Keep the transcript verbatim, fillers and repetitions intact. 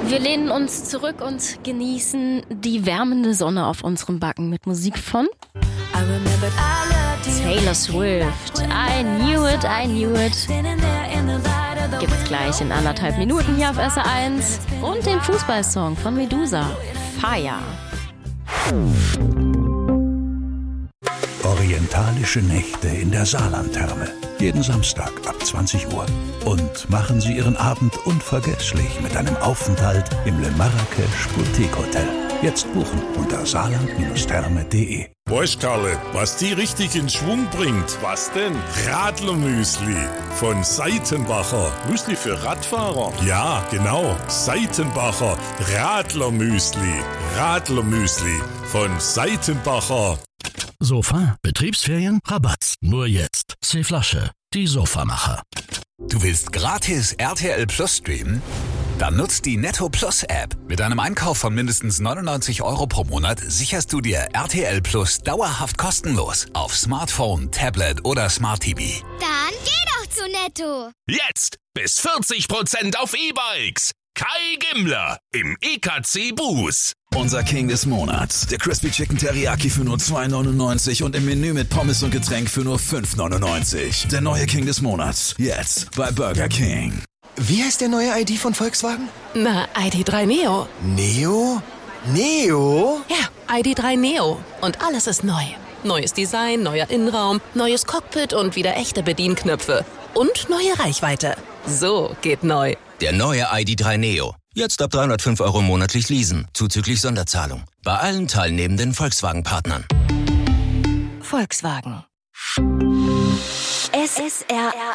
Wir lehnen uns zurück und genießen die wärmende Sonne auf unserem Backen mit Musik von Taylor Swift. I knew it, I knew it. Gibt's gleich in anderthalb Minuten hier auf S R eins. Und den Fußballsong von Medusa, Fire. Orientalische Nächte in der Saarlandtherme. Jeden Samstag ab zwanzig Uhr. Und machen Sie Ihren Abend unvergesslich mit einem Aufenthalt im Le Marrakesch Boutique Hotel. Jetzt buchen unter saarland Bindestrich therme punkt de. Weißt Karle, was die richtig in Schwung bringt? Was denn? Radlermüsli von Seitenbacher. Müsli für Radfahrer? Ja, genau. Seitenbacher Radlermüsli. Radlermüsli von Seitenbacher. Sofa, Betriebsferien, Rabatt. Nur jetzt. C-Flasche, die Sofamacher. Du willst gratis R T L Plus streamen? Dann nutzt die Netto Plus App. Mit einem Einkauf von mindestens neunundneunzig Euro pro Monat sicherst du dir R T L Plus dauerhaft kostenlos auf Smartphone, Tablet oder Smart T V. Dann geh doch zu Netto. Jetzt bis vierzig Prozent auf E-Bikes. Kai Gimmler im E K C Bus. Unser King des Monats. Der Crispy Chicken Teriyaki für nur zwei neunundneunzig und im Menü mit Pommes und Getränk für nur fünf neunundneunzig. Der neue King des Monats. Jetzt bei Burger King. Wie heißt der neue I D von Volkswagen? Na, I D drei Neo. Neo? Neo? Ja, I D drei Neo. Und alles ist neu. Neues Design, neuer Innenraum, neues Cockpit und wieder echte Bedienknöpfe. Und neue Reichweite. So geht neu. Der neue I D drei Neo. Jetzt ab dreihundertfünf Euro monatlich leasen, zuzüglich Sonderzahlung. Bei allen teilnehmenden Volkswagen-Partnern. Volkswagen. S R